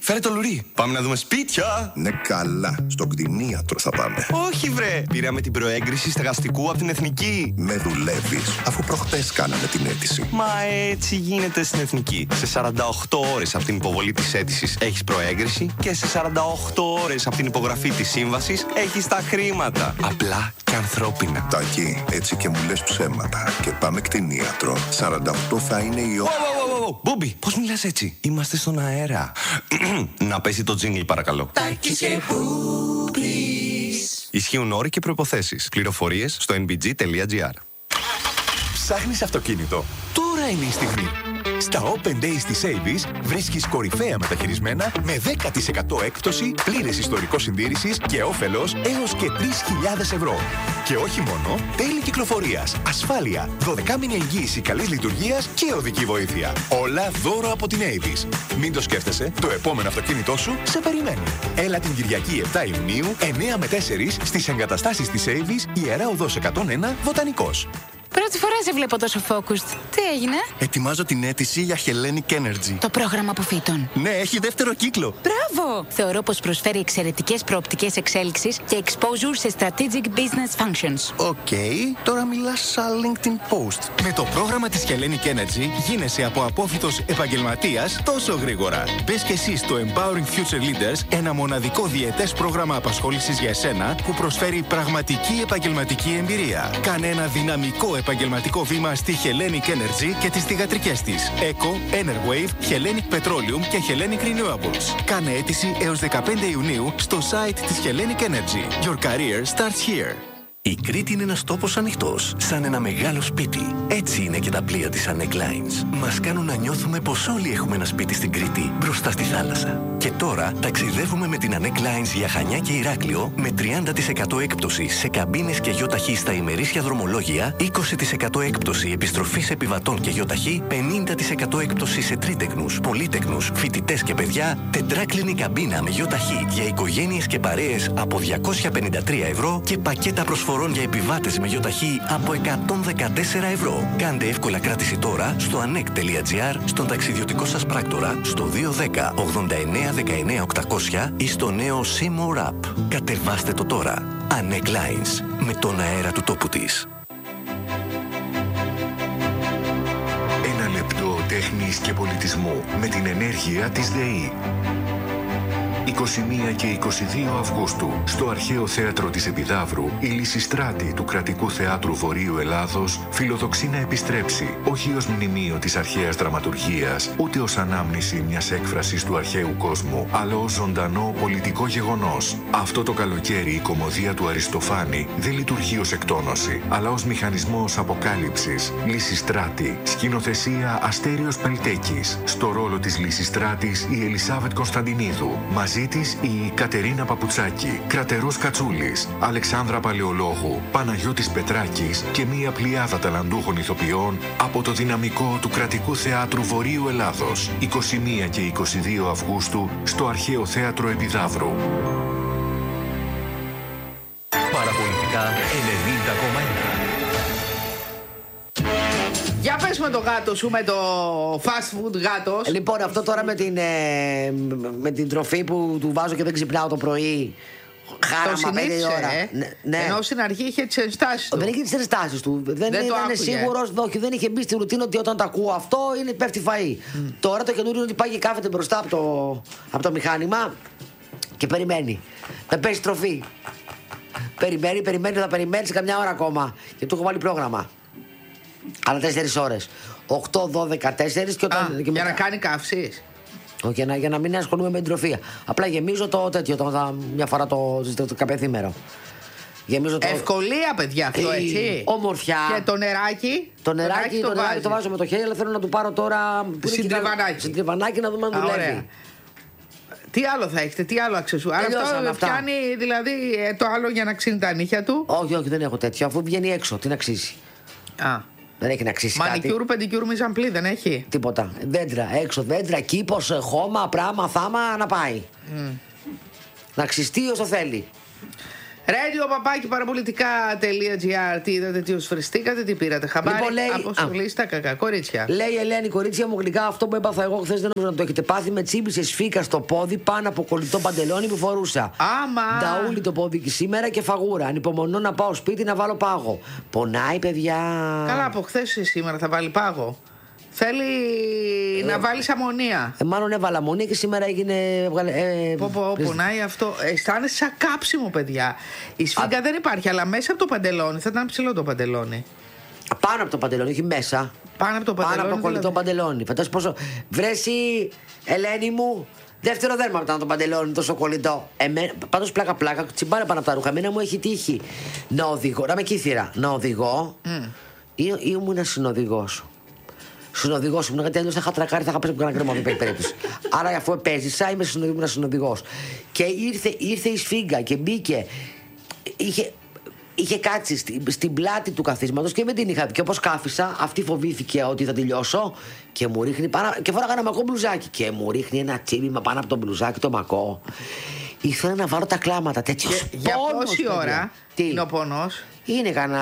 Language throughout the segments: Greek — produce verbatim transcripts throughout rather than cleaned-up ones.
φέρε το λουρί. Πάμε να δούμε σπίτια. Ναι, καλά. Στον κτηνίατρο θα πάμε. Όχι, βρε. Πήραμε την προέγκριση στεγαστικού από την Εθνική. Με δουλεύεις, αφού προχτές κάναμε την αίτηση. Μα έτσι γίνεται στην Εθνική. Σε σαράντα οκτώ ώρες από την υποβολή της αίτησης έχεις προέγκριση και σε σαράντα οκτώ ώρες από την υπογραφή της σύμβασης έχεις τα χρήματα. Απλά και ανθρώπινα. Τάκη, έτσι και μου λες ψέματα. Και πάμε κτηνίατρο. σαράντα οκτώ θα είναι η ώρα. Μπόμπι, πώς μιλάς έτσι? Είμαστε στον αέρα. Να πέσει το τζίνγκλ, παρακαλώ. Τάκης και Μπούμπης. Ισχύουν όροι και προϋποθέσεις. Πληροφορίες στο εν μπι τζι τελεία τζι άρ. Ψάχνεις αυτοκίνητο? Τώρα είναι η στιγμή. Στα Open Days της Avis βρίσκεις κορυφαία μεταχειρισμένα με δέκα τοις εκατό έκπτωση, πλήρες ιστορικό συντήρησης και όφελος έως και τρεις χιλιάδες ευρώ. Και όχι μόνο, τέλη κυκλοφορίας, ασφάλεια, δωδεκάμηνη εγγύηση καλής λειτουργίας και οδική βοήθεια. Όλα δώρο από την Avis. Μην το σκέφτεσαι, το επόμενο αυτοκίνητό σου σε περιμένει. Έλα την Κυριακή επτά Ιουνίου, εννιά με τέσσερις στις εγκαταστάσεις της Avis, Ιερά Οδός εκατόν ένα, Βοτανικός. Πρώτη φορά σε βλέπω τόσο focused. Τι έγινε? Ετοιμάζω την αίτηση για Hellenic Energy. Το πρόγραμμα αποφύτων. Ναι, έχει δεύτερο κύκλο. Μπράβο! Θεωρώ πως προσφέρει εξαιρετικές προοπτικές εξέλιξης και exposure σε strategic business functions. Οκ, okay, τώρα μιλάς σαν LinkedIn post. Με το πρόγραμμα της Hellenic Energy γίνεσαι από απόφοιτος επαγγελματίας τόσο γρήγορα. Μπες και εσύ στο Empowering Future Leaders, ένα μοναδικό διετές πρόγραμμα απασχόλησης για εσένα που προσφέρει πραγματική επαγγελματική εμπειρία. Κάνε ένα δυναμικό επαγγελματικό βήμα στη Hellenic Energy και τις θυγατρικές της Eco, Enerwave, Hellenic Petroleum και Hellenic Renewables. Κάνε αίτηση έως δεκαπέντε Ιουνίου στο site της Hellenic Energy. Your career starts here. Η Κρήτη είναι ένας τόπος ανοιχτός, σαν ένα μεγάλο σπίτι. Έτσι είναι και τα πλοία της Anec Lines. Μας κάνουν να νιώθουμε πως όλοι έχουμε ένα σπίτι στην Κρήτη, μπροστά στη θάλασσα. Και τώρα ταξιδεύουμε με την Anec Lines για Χανιά και Ηράκλειο με τριάντα τοις εκατό έκπτωση σε καμπίνες και γιοταχή στα ημερήσια δρομολόγια, είκοσι τοις εκατό έκπτωση επιστροφής επιβατών και γιοταχή, πενήντα τοις εκατό έκπτωση σε τρίτεκνους, πολύτεκνους, φοιτητές και παιδιά, τετράκλινη καμπίνα με γιοταχή για οικογένειες και παρέες από διακόσια πενήντα τρία ευρώ και πακέτα προσφορών για επιβάτες με γιοταχή από εκατόν δεκατέσσερα ευρώ. Κάντε εύκολα κράτηση τώρα στο ανεκ τελεία τζι άρ, στον ταξιδιωτικό σας πράκτορα, στο δύο ένα μηδέν ογδόντα εννέα δεκαεννέα οκτακόσια ή στο νέο Seymour App. Κατεβάστε το τώρα. Anec Lines, με τον αέρα του τόπου της. Ένα λεπτό τέχνης και πολιτισμού με την ενέργεια της ΔΕΗ. είκοσι μία και είκοσι δύο Αυγούστου, στο Αρχαίο Θέατρο της Επιδαύρου, η Λυσιστράτη του Κρατικού Θεάτρου Βορείου Ελλάδος φιλοδοξεί να επιστρέψει όχι ως μνημείο της αρχαίας δραματουργίας, ούτε ως ανάμνηση μιας έκφρασης του αρχαίου κόσμου, αλλά ως ζωντανό πολιτικό γεγονός. Αυτό το καλοκαίρι η κωμωδία του Αριστοφάνη δεν λειτουργεί ως εκτόνωση, αλλά ως μηχανισμός αποκάλυψης. Λυσιστράτη, σκηνοθεσία Αστέριος Πελτέκης. Στο ρόλο της Λυσιστράτης η Ελισάβετ Κωνσταντινίδου. Μαζί της η Κατερίνα Παπουτσάκη, Κρατερός Κατσούλης, Αλεξάνδρα Παλαιολόγου, Παναγιώτης Πετράκης και μία πλειάδα ταλαντούχων ηθοποιών από το δυναμικό του Κρατικού Θεάτρου Βορείου Ελλάδος. είκοσι μία και είκοσι δύο Αυγούστου στο Αρχαίο Θέατρο Επιδαύρου. Παραπολιτικά ενενήντα κόμμα ένα. Για πες με το γάτο σου, με το fast food γάτος. Λοιπόν, αυτό τώρα με την, ε, με την τροφή που του βάζω και δεν ξυπνάω το πρωί. Χάραμα πέντε η ώρα. Ε? Ναι, ναι. Ενώ στην αρχή είχε τις ενστάσεις του. Δεν είχε τις ενστάσεις του. Δεν, δεν ήταν σίγουρος, όχι, δεν είχε μπει στη ρουτίνα ότι όταν τα ακούω αυτό είναι πέφτει φαΐ. Mm. Τώρα το καινούριο είναι ότι πάει και κάθεται μπροστά από το, από το μηχάνημα και περιμένει. Να παίζει τροφή. Περιμένει, περιμένει, θα περιμένει σε καμιά ώρα ακόμα. Και του έχω βάλει πρόγραμμα. Αλλά τέσσερις ώρες. οκτώ, δώδεκα, τέσσερις και όταν. Α, και για μετά... να κάνει καύσεις. Όχι, για να, για να μην ασχολούμαι με την τροφία. Απλά γεμίζω το τέτοιο, το, το, μια φορά το, το, το καπεθήμερο. Γεμίζω το... Ευκολία, παιδιά, αυτό έτσι. Ομορφιά. Και το νεράκι. Το νεράκι το, το, νεράκι το βάζω με το χέρι, αλλά θέλω να του πάρω τώρα. Συντριβανάκι. Συντριβανάκι να δούμε αν δουλεύει. Ωραία. Τι άλλο θα έχετε, τι άλλο αξεσού. Αλλά αυτό φτιάνει δηλαδή το άλλο για να ξύνει τα νύχια του. Όχι, όχι, δεν έχω τέτοιο. Αφού βγαίνει έξω, τι να αξίζει. Α. Δεν έχει να αξίσει κάτι. Μανικιούρ, πεντικιούρ, μιζαμπλή δεν έχει. Τίποτα. Δέντρα, έξω δέντρα, κήπος, χώμα, πράμα, θάμα να πάει. Mm. Να ξυστεί όσο θέλει. Radio παπάκι παραπολιτικά.gr. Τι είδατε, τι οσφαιριστήκατε, τι πήρατε χαμπάρι? Λοιπόν, λέει, αποστολή στα κακά κορίτσια. Λέει η Ελένη, κορίτσια μου γλυκά, αυτό που έπαθα εγώ χθες δεν νομίζω να το έχετε πάθει. Με τσίμπησε σφίκα στο πόδι πάνω από κολλητό παντελόνι που φορούσα. Άμα! Νταούλι το πόδι και σήμερα και φαγούρα. Ανυπομονώ να πάω σπίτι να βάλω πάγο. Πονάει, παιδιά. Καλά, από χθες σήμερα θα βάλει πάγο. Θέλει ε, να βάλεις αμμονία. Ε, μάλλον έβαλα αμμονία και σήμερα έγινε. Ε, πω, πω, πονάει αυτό. Αισθάνεσαι σαν κάψιμο, παιδιά. Η σφίγγα Α... δεν υπάρχει, αλλά μέσα από το παντελόνι θα ήταν ψηλό το παντελόνι. Πάνω από το παντελόνι, όχι μέσα. Πάνω από το παντελόνι. Πάνω από το κολλητό δηλαδή. Παντελόνι. Φαντάζεσαι πόσο. Βρέσει, Ελένη μου, δεύτερο δέρμα ήταν το παντελόνι, τόσο κολλητό. Εμέ... Πάντως πλάκα-πλάκα, τσιμπάνε πάνω από τα ρούχα. Εμένα μου έχει τύχει να οδηγώ, να με κύθυρα, να οδηγώ mm. ή, ή ήμουν συνοδηγός. Συνοδηγό ήμουν, γιατί αλλιώς θα είχα τρακάρει, θα είχα πέσει από κανένα κρέμα, δεν υπάρχει περίπτωση. Άρα, αφού επέζησα, είμαι συνοδηγός. Και ήρθε, ήρθε η σφίγγα και μπήκε. Είχε, είχε κάτσει στη, στην πλάτη του καθίσματος και με την είχα. Και όπως κάφησα, αυτή φοβήθηκε ότι θα τελειώσω και μου ρίχνει πάνω. Και φόραγα ένα μακό μπλουζάκι. Και μου ρίχνει ένα τσίπημα πάνω από το μπλουζάκι το μακό. Ήθελα να βάλω τα κλάματα. Τέτοιο πόνος. Για πόση ώρα είναι ο πόνος? Είναι κανένα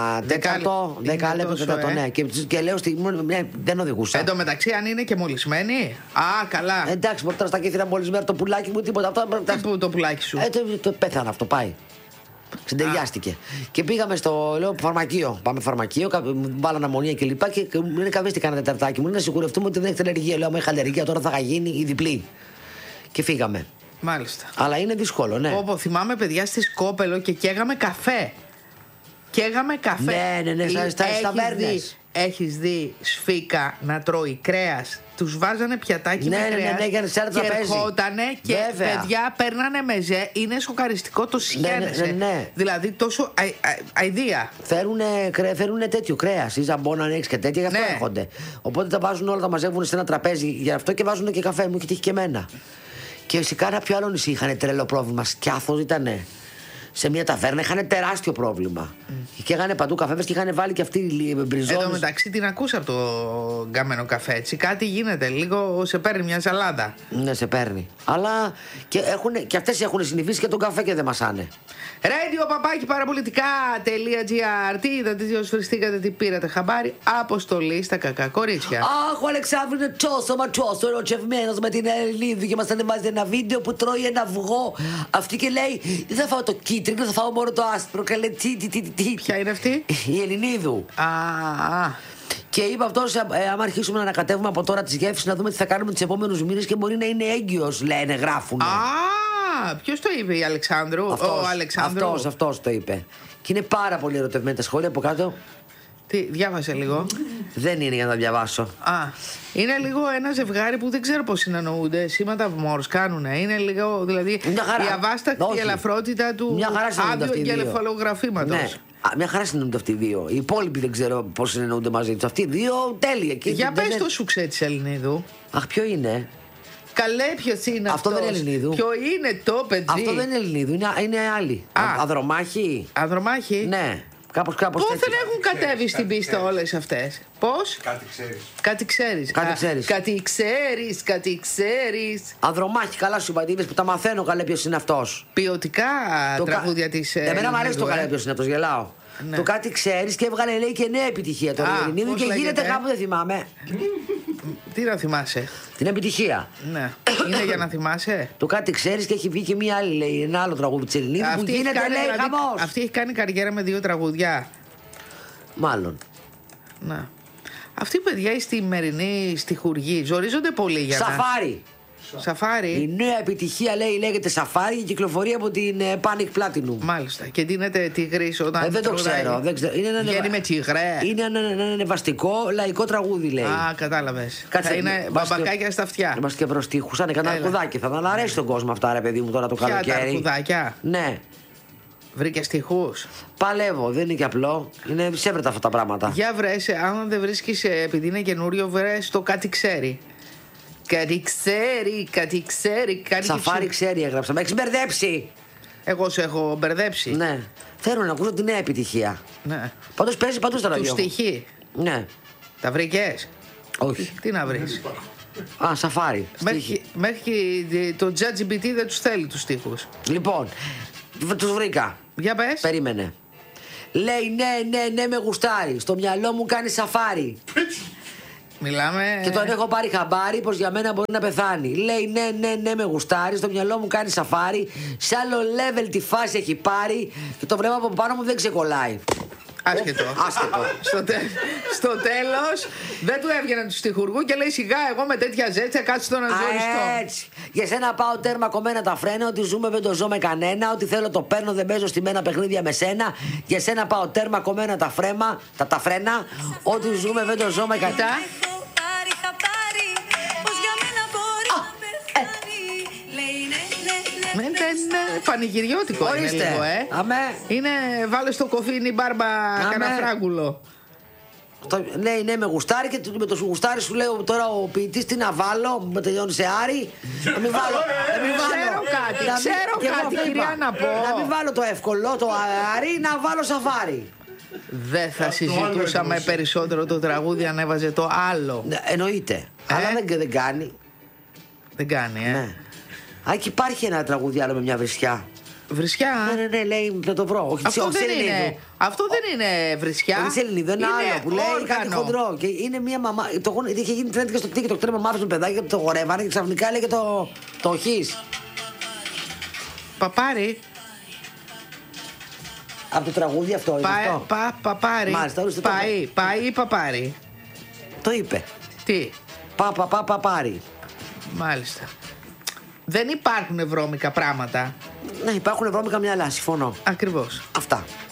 δεκατό, δέκα λεπτό, ναι. Και, και λέω στη ναι, δεν οδηγούσα. Εν τω μεταξύ, αν είναι και μολυσμένη. Α, καλά. Εντάξει, μπορεί τώρα στα κύθρα μολυσμένο το πουλάκι μου, τίποτα. Αυτό, τι που το πουλάκι σου? Ε, το, το πέθανε αυτό, πάει. Συντεριάστηκε. Και πήγαμε στο λέω, φαρμακείο. Πάμε φαρμακείο, βάλανε αμμονία κλπ. Και, και μου λένε καβίστηκα ένα τεταρτάκι. Μου λένε να σιγουρευτούμε ότι δεν έχετε αλλεργία. Λέω, άμα είχα αλλεργία τώρα θα είχα γίνει η διπλή. Και φύγαμε. Μάλιστα. Αλλά είναι δύσκολο, ναι. Όπω θυμάμαι, παιδιά, στη Σκόπελο και καίγαμε καφέ. Καίγαμε καφέ. Ναι, ναι, ναι, στα, στα, στα βέρνες. Έχεις δει σφίκα να τρώει κρέας? Τους βάζανε πιατάκι ναι, με ναι, κρέας ναι, ναι, ναι, ναι, και ερχότανε και βέβαια. Παιδιά παίρνανε μεζέ. Είναι σοκαριστικό, το συχαίνεσαι. Ναι, ναι, ναι. Δηλαδή τόσο αηδία. Φέρουνε, φέρουνε τέτοιο κρέας ή ζαμπόνα αν έχεις και τέτοια, γι' αυτό ναι. έρχονται. Οπότε τα βάζουν όλα, τα μαζεύουν σε ένα τραπέζι γι' αυτό και βάζουν και καφέ. Μου έχει τύχει και εμένα. Και σε κάνα πιο άλλο νησί είχαν τρελό πρόβλημα. Σκιάθος ήτανε. Σε μια ταβέρνα είχαν τεράστιο πρόβλημα. Mm. Και είχαν παντού καφέ και είχαν βάλει και αυτοί οι μπριζόνες. Εν τω μεταξύ την ακούσα από το γκαμένο καφέ. Έτσι κάτι γίνεται. Λίγο σε παίρνει μια ζαλάδα. Ναι, σε παίρνει. Αλλά και, έχουν, και αυτές έχουν συνηθίσει και τον καφέ και δεν μασάνε. Radio παπάκι παραπολιτικά.gr. Τι είδατε, τι οσφαιριστήκατε, τι πήρατε χαμπάρι? Αποστολή στα κακά κορίτσια. Αχ, ο Αλεξάνδρου είναι τόσο μα τόσο ερωτευμένος με την Ελληνίδη και μας ανεβάζει ένα βίντεο που τρώει ένα αυγό. Αυτή και λέει: δεν θα φάω το κίτρινο, θα φάω μόνο το άσπρο. Και λέει: τι, τι, τι, τι. Ποια είναι αυτή? Η Ελληνίδου. Α, α. Και είπε αυτός, ε, άμα αρχίσουμε να ανακατεύουμε από τώρα τις γεύσεις, να δούμε τι θα κάνουμε τους επόμενους μήνες και μπορεί να είναι έγκυος, λένε, γράφουνε. Α, ποιος το είπε, η Αλεξάνδρου? Αυτός, ο Αλεξάνδρου. Αυτός, αυτός το είπε. Και είναι πάρα πολύ ερωτευμένη τα σχόλια από κάτω. Τι, διάβασε λίγο. Δεν είναι για να τα διαβάσω. Α, είναι λίγο ένα ζευγάρι που δεν ξέρω πώς συνεννοούνται. Σήματα μόρς κάνουνε. Είναι λίγο, δηλαδή, η αβάστακτη ελαφρότητα του άδειου-εγκεφαλογραφήματος. Ναι. Μια χαρά συνεννοούνται αυτοί οι δύο. Οι υπόλοιποι δεν ξέρω πώς συνεννοούνται μαζί τους. Αυτοί οι δύο τέλεια. Και για πες δεν... το σουξέ της Ελληνίδου. Αχ, ποιο είναι? Καλέ, ποιος είναι αυτό? Αυτό δεν είναι Ελληνίδου. Ποιο είναι το παιδί? Αυτό δεν είναι Ελληνίδου, είναι, είναι άλλη. Α, Αδρομάχη. Αδρομάχη. Ναι. Κάπως, κάπως πώς δεν έχουν κατέβει στην πίστα όλες αυτές? Πώς? Κάτι ξέρεις. Κάτι ξέρεις. Κάτι ξέρεις. Κάτι ξέρεις, κάτι ξέρεις. Αδρομάχη, καλά σου είπα, είδες που τα μαθαίνω καλέ ποιος είναι αυτός. Ποιοτικά το τραγούδια κα... της. Εμένα μου αρέσει το καλέ ποιος είναι αυτός, γελάω. Ναι. Το κάτι ξέρεις και έβγαλε λέει και νέα επιτυχία τώρα η Ελληνίδου και λέγεται? Γίνεται κάπου, δεν θυμάμαι. Τι να θυμάσαι? Την επιτυχία. Ναι. Είναι για να θυμάσαι. Το κάτι ξέρεις και έχει βγει και μία άλλη, λέει, ένα άλλο τραγούδι της Ελληνίδου που γίνεται κάνει, λέει δηλαδή, χαμός. Αυτή έχει κάνει καριέρα με δύο τραγουδιά. Μάλλον. Ναι. Αυτή η παιδιά η στιμερινή στη Χουργή ζορίζονται πολύ για να... Σαφάρι. Σαφάρι. Η νέα επιτυχία λέει λέγεται Σαφάρι και κυκλοφορεί από την uh, Panic Platinum. Μάλιστα. Και δίνεται τυγρής όταν. Ε, δεν το ξέρω. Δεν ξέρω. Είναι ένα νευα... με τυγρέ. Είναι ένα, ένα, ένα νευαστικό λαϊκό τραγούδι, λέει. Α, κατάλαβες. Κάτσε, θα είναι μπαμπακάκια στα αυτιά. Είμαστε και προστίχου. Σαν κανένα αρκουδάκι. Θα τα αρέσει τον κόσμο αυτά, ρε παιδί μου, τώρα το ποια καλοκαίρι. Τα αρκουδάκια. Ναι. Βρήκε στιχούς. Παλεύω, δεν είναι και απλό. Είναι ψεύδρετα αυτά τα πράγματα. Για βρες, αν δεν βρίσκεις, επειδή είναι καινούριο, βρες το κάτι ξέρει. Κάτι ξέρει, κάτι ξέρει. Κάτι Σαφάρι ξέρει, έγραψα. Με έχεις μπερδέψει. Εγώ σε έχω μπερδέψει. Ναι. Θέλω να ακούσω τη νέα επιτυχία. Ναι. Πάντως παίζει παντού στα ραδιόφωνα. Του στοιχεί. Ναι. Τα βρήκες? Όχι. Τι, τι να βρεις? Α, Σαφάρι. Μέχρι, μέχρι το ChatGPT δεν τους θέλει τους στίχους. Λοιπόν, Τους βρήκα. Για πες. Περίμενε. Λέει ναι, ναι, ναι, με γουστάρει. Στο μυαλό μου κάνει σαφάρι. Μιλάμε. Και τον έχω πάρει χαμπάρι πως για μένα μπορεί να πεθάνει. Λέει ναι, ναι, ναι, με γουστάρει. Στο μυαλό μου κάνει σαφάρι. Σε άλλο level τη φάση έχει πάρει. Και το βλέμμα από πάνω μου δεν ξεκολλάει. Άσχετο. Άσχετο. Στο, τε... Στο τέλος δεν του έβγαιναν του στιχουργού και λέει σιγά εγώ με τέτοια ζέτσα κάτσε το να ζοριστώ. Έτσι. Για σένα πάω τέρμα κομμένα τα φρένα. Ότι ζούμε δεν το ζω με κανένα. Ότι θέλω το παίρνω δεν παίζω στη μένα παιχνίδια με σένα. Για σένα πάω τέρμα κομμένα τα φρέμα. Τα, τα φρένα. Ότι ζούμε δεν το ζω με κανένα. Ναι, ναι, ναι, πανηγυριώτικο. Ορίστε. Είναι λίγο, ε. Αμέ. Είναι, βάλε στο κοφίνι μπάρμπα καναφράγκουλο. Ναι, ναι, με γουστάρι και με το σου γουστάρι σου λέω τώρα ο ποιητής τι να βάλω, με τελειώνει σε Άρη. Να μην βάλω. Να μην βάλω. Ξέρω κάτι, να ξέρω μην, κάτι, κυρία να πω. Να μην βάλω το εύκολο, το Άρη, να βάλω σαφάρι. Δεν θα συζητούσαμε περισσότερο το τραγούδι αν έβαζε το άλλο. Ναι, εννοείται. Ε? Αλλά δεν, δεν κάνει. Δεν κάνει, ε. Ναι. Α, και υπάρχει ένα τραγούδι άλλο με μια βρισιά. Βρισιά. Ναι, ναι, ναι, λέει να το βρω. Όχι, αυτό, όχι, δεν είναι, αυτό δεν είναι βρισιά. Όχι Σεληνίδου, είναι άλλο που λέει όργανο. Κάτι χοντρό. Και είναι μια μαμά. Το, είχε γίνει τρέντ και στο TikTok. Τρέμε μαμάδες με παιδάκια και το χορεύανε και ξαφνικά λέγε το, το χις. Παπάρι. Από το τραγούδι αυτό είναι. Πα, αυτό. Πα, παπάρι. Μάλιστα, ορίστε, πάει, το... πάει ή παπάρι. Το είπε. Τι. Πα, πα, πα, παπάρι. Μάλιστα. Δεν υπάρχουν βρώμικα πράγματα. Ναι, υπάρχουν βρώμικα μυαλά, συμφωνώ. Ακριβώς. Αυτά.